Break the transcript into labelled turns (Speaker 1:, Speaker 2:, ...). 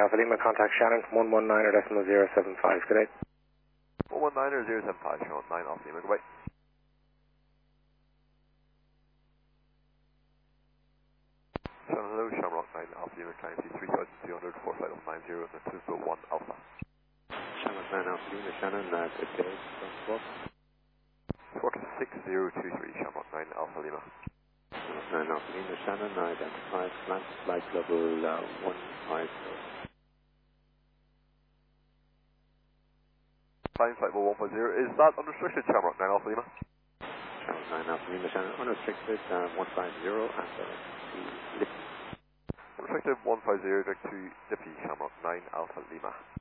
Speaker 1: Alpha Lima, contact Shannon, 119 or decimal 075, good day.
Speaker 2: 119 or 075, Shannon, 9 Alpha Lima, goodbye. Shannon, hello, Shamrock 9 Alpha Lima, climb to 3200, 45090, and this is the 1 Alpha.
Speaker 3: Shannon 9 Alpha Lima, Shannon, good day, transport.
Speaker 2: Squawk 6023, Shamrock 9 Alpha Lima.
Speaker 3: Shannon 9 Alpha Lima, Shannon, identified flight level 150.
Speaker 2: Flying flight level 150, is that unrestricted, Shamrock 9 Alpha Lima?
Speaker 3: Shannon 9 Alpha Lima, Shannon, unrestricted 150 and Lippy.
Speaker 2: Unrestricted 150, direct to Lippy, Shamrock 9 Alpha Lima.